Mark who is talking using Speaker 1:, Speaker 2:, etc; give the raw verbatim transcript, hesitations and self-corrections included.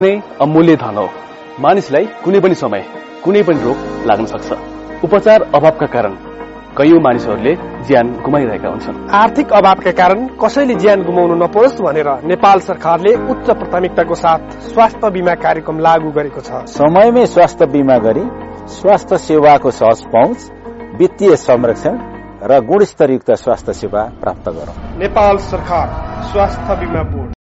Speaker 1: अमूल्य धन हो। मानिसलाई कुनै पनि समय कुनै पनि रोग लाग्न सक्छ। उपचार अभावका कारण कयौं मानिसहरूले ज्यान गुमाइरहेका हुन्छन्।
Speaker 2: आर्थिक अभावका कारण कसैले ज्यान गुमाउनु नपरोस् भनेर नेपाल सरकारले उच्च प्राथमिकताको साथ स्वास्थ्य बीमा कार्यक्रम लागू गरेको छ।
Speaker 3: समयमै स्वास्थ्य बीमा गरी स्वास्थ्य सेवाको सहज पहुँच, वित्तीय संरक्षण र गुणस्तरयुक्त स्वास्थ्य सेवा प्राप्त गरौं।
Speaker 2: नेपाल सरकार स्वास्थ्य बीमा बोर्ड।